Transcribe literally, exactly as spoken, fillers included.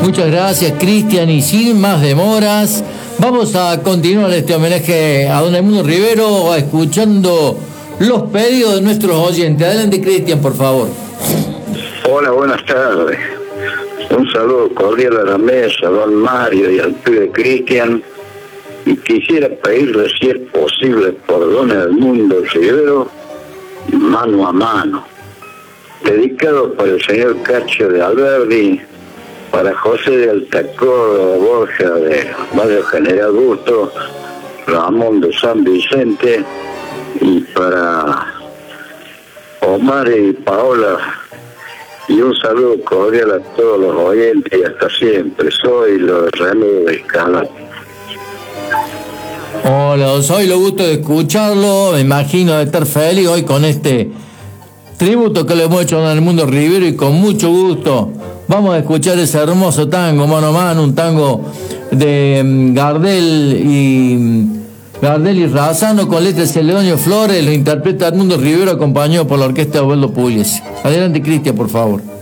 Muchas gracias, Cristian, y sin más demoras, vamos a continuar este homenaje a don Edmundo Rivero, escuchando los pedidos de nuestros oyentes. Adelante, Cristian, por favor. Hola, buenas tardes. Un saludo cordial a la mesa, a don Mario y al pibe Cristian. Y quisiera pedirle, si es posible, por don Edmundo Rivero, Mano a Mano, dedicado por el señor Cacho de Alberdi, para José de Altacórdoba, Borja de Barrio General Gusto, Ramón de San Vicente, y para Omar y Paola, y un saludo cordial a todos los oyentes y hasta siempre. Soy los Remedio de Escala. Hola, soy lo gusto de escucharlo, me imagino de estar feliz hoy con este tributo que le hemos hecho a don Edmundo Rivero, y con mucho gusto vamos a escuchar ese hermoso tango, Mano a Mano, un tango de Gardel y Gardel y Razano, con letras de Celedonio Flores, lo interpreta Edmundo Rivero, acompañado por la orquesta de Osvaldo Pugliese. Adelante, Cristian, por favor.